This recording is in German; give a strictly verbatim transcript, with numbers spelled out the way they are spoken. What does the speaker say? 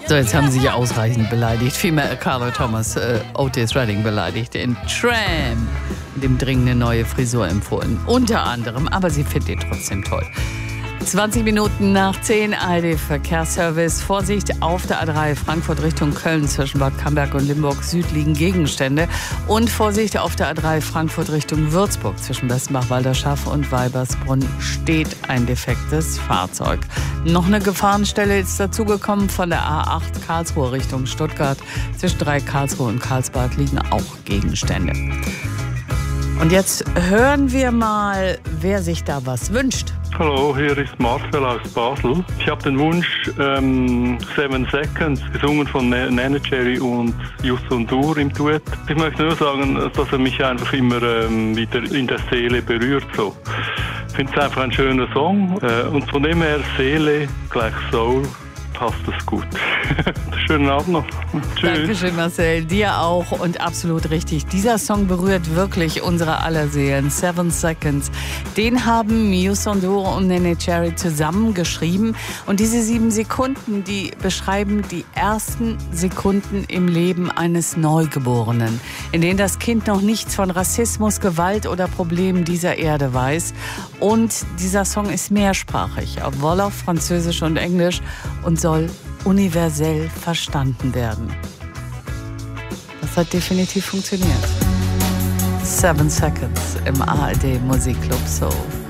So, jetzt haben sie ja ausreichend beleidigt. Vielmehr Carla Thomas, äh, Otis Redding beleidigt. In Tram, dem dringend eine neue Frisur empfohlen. Unter anderem, aber sie findet ihn trotzdem toll. zwanzig Minuten nach zehn, A R D-Verkehrsservice. Vorsicht, auf der A drei Frankfurt Richtung Köln zwischen Bad Camberg und Limburg Süd liegen Gegenstände. Und Vorsicht, auf der A drei Frankfurt Richtung Würzburg zwischen Westenbach-Walderschaff und Weibersbrunn steht ein defektes Fahrzeug. Noch eine Gefahrenstelle ist dazugekommen von der A acht Karlsruhe Richtung Stuttgart. Zwischen drei Karlsruhe und Karlsbad liegen auch Gegenstände. Und jetzt hören wir mal, wer sich da was wünscht. Hallo, hier ist Marcel aus Basel. Ich habe den Wunsch ähm, Seven Seconds, gesungen von Nene Cherry und Youssou N'Dour im Duett. Ich möchte nur sagen, dass er mich einfach immer ähm, wieder in der Seele berührt. So. Ich finde es einfach ein schöner Song äh, und von dem her Seele gleich Soul passt das gut. Schönen Abend noch. Tschüss. Dankeschön, Marcel. Dir auch und absolut richtig. Dieser Song berührt wirklich unsere aller Seelen. Seven Seconds. Den haben Youssou N'Dour und Nene Cherry zusammen geschrieben. Und diese sieben Sekunden, die beschreiben die ersten Sekunden im Leben eines Neugeborenen, in denen das Kind noch nichts von Rassismus, Gewalt oder Problemen dieser Erde weiß. Und dieser Song ist mehrsprachig, auf Wolof, Französisch und Englisch und soll universell verstanden werden. Das hat definitiv funktioniert. Seven Seconds im A R D Musikclub Soul.